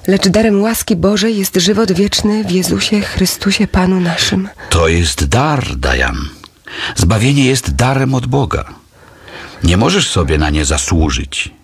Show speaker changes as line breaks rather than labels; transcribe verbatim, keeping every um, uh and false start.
lecz darem łaski Bożej jest żywot wieczny w Jezusie Chrystusie Panu naszym.
To jest dar, Diane. Zbawienie jest darem od Boga. Nie możesz sobie na nie zasłużyć.